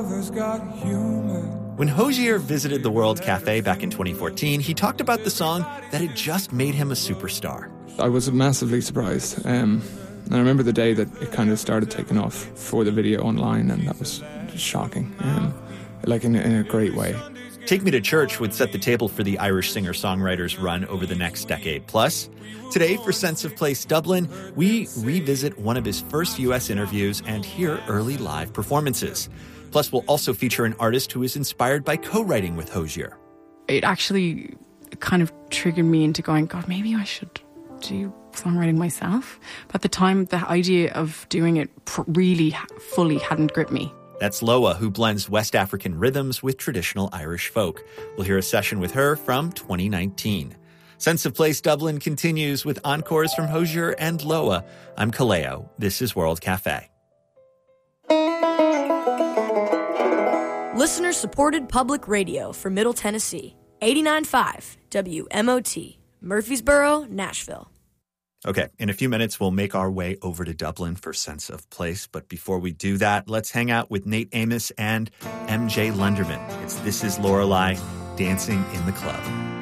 When Hozier visited the World Cafe back in 2014, he talked about the song that had just made him a superstar. I was massively surprised. And I remember the day that it kind of started taking off for the video online, and that was just shocking, like in a great way. Take Me to Church would set the table for the Irish singer-songwriter's run over the next decade. Plus, today for Sense of Place Dublin, we revisit one of his first U.S. interviews and hear early live performances. Plus, we'll also feature an artist who is inspired by co-writing with Hozier. It actually kind of triggered me into going, God, maybe I should do songwriting myself. But at the time, the idea of doing it really fully hadn't gripped me. That's Loa, who blends West African rhythms with traditional Irish folk. We'll hear a session with her from 2019. Sense of Place Dublin continues with encores from Hozier and Loa. I'm Kaleo. This is World Cafe. Listener-supported public radio for Middle Tennessee. 89.5 WMOT, Murfreesboro, Nashville. Okay, in a few minutes, we'll make our way over to Dublin for Sense of Place. But before we do that, let's hang out with Nate Amos and MJ Lenderman. It's This Is Lorelei, Dancing in the Club.